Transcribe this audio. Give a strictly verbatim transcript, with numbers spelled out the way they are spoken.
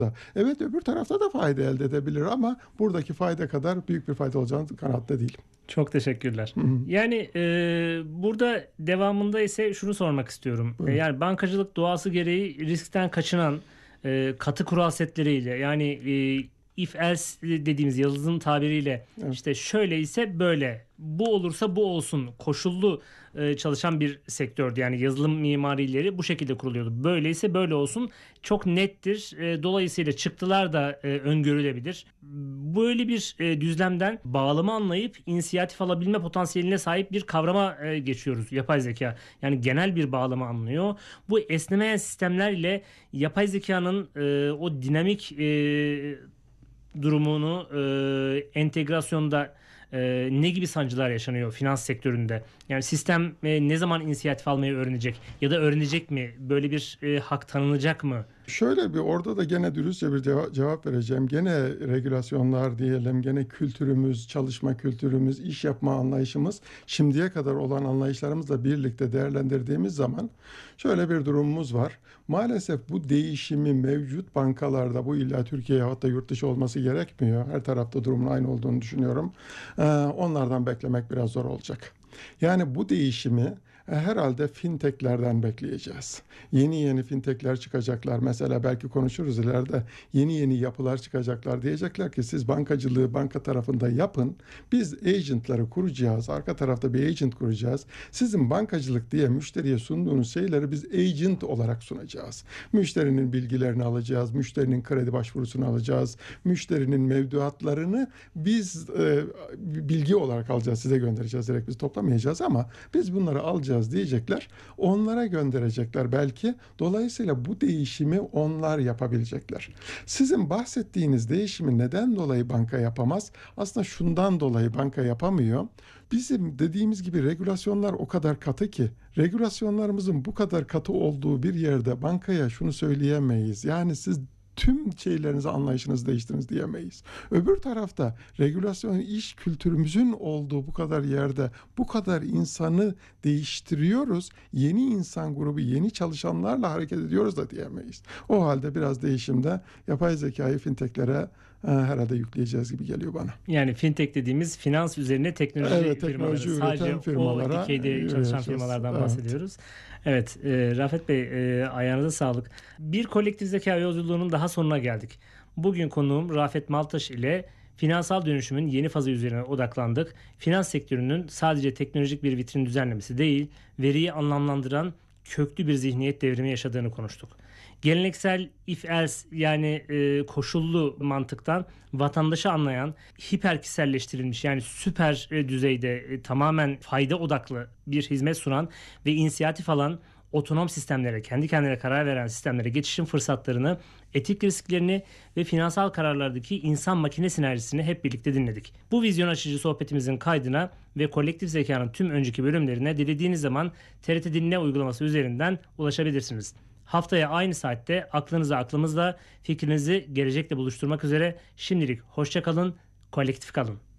Evet, öbür tarafta da fayda elde edebilir ama buradaki fayda kadar büyük bir fayda olacağını kanaatte değilim. Çok teşekkürler. Hı hı. Yani e, burada devamında ise şunu sormak istiyorum. E, Buyurun. yani bankacılık doğası gereği riskten kaçınan e, katı kural setleriyle, yani e, if else dediğimiz yazılım tabiriyle, Evet. işte şöyle ise böyle, bu olursa bu olsun koşullu e, çalışan bir sektördü. Yani yazılım mimarileri bu şekilde kuruluyordu. Böyleyse böyle olsun, çok nettir. E, dolayısıyla çıktılar da e, öngörülebilir. Böyle bir e, düzlemden bağlama anlayıp inisiyatif alabilme potansiyeline sahip bir kavrama e, geçiyoruz. Yapay zeka. Yani genel bir bağlama anlıyor. Bu esnemeyen sistemler ile yapay zekanın e, o dinamik e, durumunu e, entegrasyonda e, ne gibi sancılar yaşanıyor finans sektöründe? Yani sistem e, ne zaman inisiyatif almayı öğrenecek ya da öğrenecek mi? Böyle bir e, hak tanınacak mı? Şöyle bir orada da gene dürüstçe bir ceva- cevap vereceğim. Gene regülasyonlar diyelim, gene kültürümüz, çalışma kültürümüz, iş yapma anlayışımız şimdiye kadar olan anlayışlarımızla birlikte değerlendirdiğimiz zaman şöyle bir durumumuz var. Maalesef bu değişimi mevcut bankalarda, bu illa Türkiye hatta yurt dışı olması gerekmiyor. Her tarafta durumun aynı olduğunu düşünüyorum. Ee, onlardan beklemek biraz zor olacak. Yani bu değişimi e, herhalde fintechlerden bekleyeceğiz. Yeni yeni fintechler çıkacaklar. Mesela belki konuşuruz ileride. Yeni yeni yapılar çıkacaklar. Diyecekler ki siz bankacılığı banka tarafında yapın. Biz agentları kuracağız. Arka tarafta bir agent kuracağız. Sizin bankacılık diye müşteriye sunduğunuz şeyleri biz agent olarak sunacağız. Müşterinin bilgilerini alacağız. Müşterinin kredi başvurusunu alacağız. Müşterinin mevduatlarını biz e, bilgi olarak alacağız. Size göndereceğiz. Direkt biz toplamayacağız ama biz bunları alacağız diyecekler. Onlara gönderecekler belki. Dolayısıyla bu değişimi onlar yapabilecekler. Sizin bahsettiğiniz değişimi neden dolayı banka yapamaz? Aslında şundan dolayı banka yapamıyor. Bizim dediğimiz gibi regülasyonlar o kadar katı ki, regülasyonlarımızın bu kadar katı olduğu bir yerde bankaya şunu söyleyemeyiz. Yani siz tüm şeylerinizi, anlayışınızı değiştiriniz diyemeyiz. Öbür tarafta regülasyon, iş kültürümüzün olduğu bu kadar yerde bu kadar insanı değiştiriyoruz. Yeni insan grubu, yeni çalışanlarla hareket ediyoruz da diyemeyiz. O halde biraz değişimde yapay zekayı fintechlere e, herhalde yükleyeceğiz gibi geliyor bana. Yani fintech dediğimiz finans üzerine teknoloji Evet, firmaları. teknoloji Sadece üreten o firmalara dikeyde çalışan yürüyeceğiz. firmalardan Evet. bahsediyoruz. Evet, e, Rafet Bey, e, ayağınıza sağlık. Bir kolektif zeka yolculuğunun daha sonuna geldik. Bugün konuğum Rafet Maltaş ile finansal dönüşümün yeni fazı üzerine odaklandık. Finans sektörünün sadece teknolojik bir vitrin düzenlemesi değil, veriyi anlamlandıran köklü bir zihniyet devrimi yaşadığını konuştuk. Geleneksel if else, yani e, koşullu mantıktan vatandaşı anlayan, hiper kişiselleştirilmiş, yani süper e, düzeyde e, tamamen fayda odaklı bir hizmet sunan ve inisiyatif alan otonom sistemlere, kendi kendine karar veren sistemlere geçişin fırsatlarını, etik risklerini ve finansal kararlardaki insan makine sinerjisini hep birlikte dinledik. Bu vizyon açıcı sohbetimizin kaydına ve kolektif zekanın tüm önceki bölümlerine dilediğiniz zaman T R T Dinle uygulaması üzerinden ulaşabilirsiniz. Haftaya aynı saatte aklınızı aklımızla, fikrinizi gelecekle buluşturmak üzere şimdilik hoşça kalın, kolektif kalın.